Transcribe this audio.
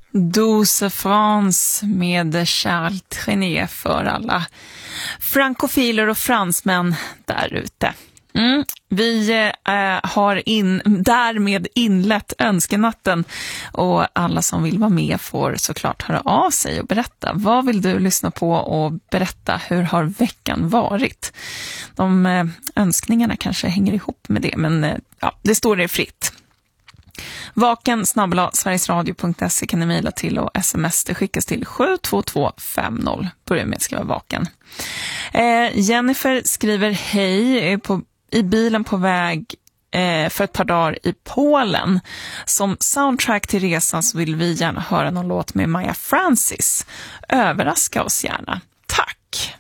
Douce France med Charles Trenet för alla frankofiler och fransmän där ute. Vi har därmed inlett önskenatten och alla som vill vara med får såklart höra av sig och berätta. Vad vill du lyssna på och berätta, hur har veckan varit? De önskningarna kanske hänger ihop med det, men det står det fritt. vaken@sverigesradio.se kan ni mejla till och sms det skickas till 72250. Börja med att skriva vaken. Jennifer skriver hej i bilen på väg för ett par dagar i Polen. Som soundtrack till resan så vill vi gärna höra någon låt med Maya Francis. Överraska oss gärna. Tack!